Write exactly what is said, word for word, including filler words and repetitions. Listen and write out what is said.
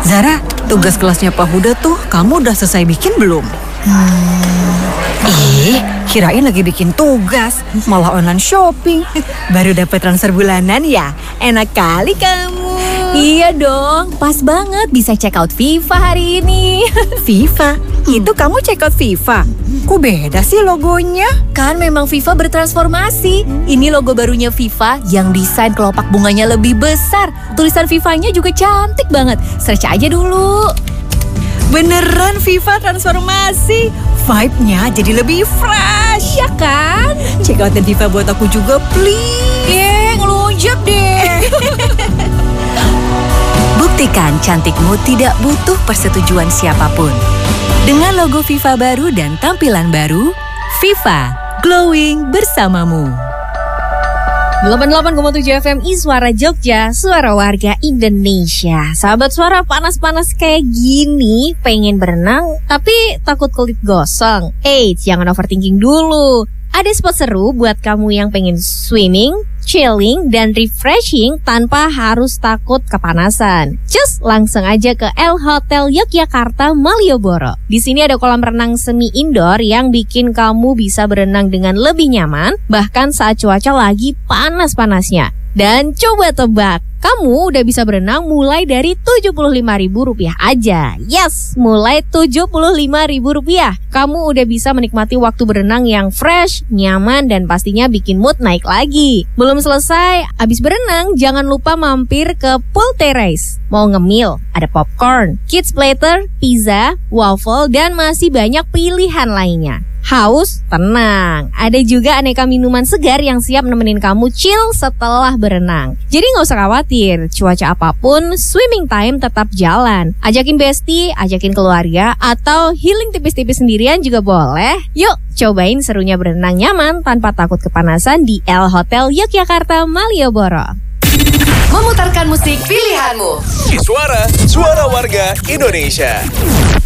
Zara, tugas kelasnya Pak Huda tuh kamu udah selesai bikin belum? Hmm. Ih, kirain lagi bikin tugas, malah online shopping. Baru dapat transfer bulanan ya? Enak kali kamu. Iya dong, pas banget bisa check out FIFA hari ini. FIFA? Itu kamu check out FIFA? Kok beda sih logonya? Kan memang FIFA bertransformasi. Ini logo barunya FIFA yang desain kelopak bunganya lebih besar. Tulisan FIFA-nya juga cantik banget. Search aja dulu. Beneran FIFA transformasi. Vibe-nya jadi lebih fresh. Iya kan? Check outin FIFA buat aku juga please. Eh, ngelunjak deh. Buktikan cantikmu tidak butuh persetujuan siapapun. Dengan logo FIFA baru dan tampilan baru, FIFA glowing bersamamu. delapan puluh delapan koma tujuh F M I Suara Jogja, suara warga Indonesia. Sahabat suara, panas-panas kayak gini, pengen berenang tapi takut kulit gosong. Eits, jangan overthinking dulu. Ada spot seru buat kamu yang pengen swimming, chilling, dan refreshing tanpa harus takut kepanasan. Cus, langsung aja ke L Hotel Yogyakarta Malioboro. Di sini ada kolam renang semi indoor yang bikin kamu bisa berenang dengan lebih nyaman, bahkan saat cuaca lagi panas-panasnya. Dan coba tebak, kamu udah bisa berenang mulai dari tujuh puluh lima ribu rupiah aja. Yes, mulai tujuh puluh lima ribu rupiah. Kamu udah bisa menikmati waktu berenang yang fresh, nyaman, dan pastinya bikin mood naik lagi. Belum selesai, abis berenang jangan lupa mampir ke pool terrace. Mau ngemil, ada popcorn, kids platter, pizza, waffle, dan masih banyak pilihan lainnya. Haus? Tenang, ada juga aneka minuman segar yang siap nemenin kamu chill setelah berenang. Jadi gak usah khawatir, cuaca apapun, swimming time tetap jalan. Ajakin bestie, ajakin keluarga, atau healing tipis-tipis sendirian juga boleh. Yuk, cobain serunya berenang nyaman tanpa takut kepanasan di L Hotel Yogyakarta Malioboro. Memutarkan musik pilihanmu. Suara, suara warga Indonesia.